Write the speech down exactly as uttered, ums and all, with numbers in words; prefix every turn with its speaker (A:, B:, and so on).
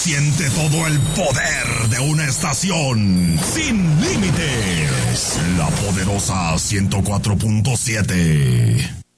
A: Siente todo el poder de una estación sin límites. La poderosa ciento cuatro punto siete.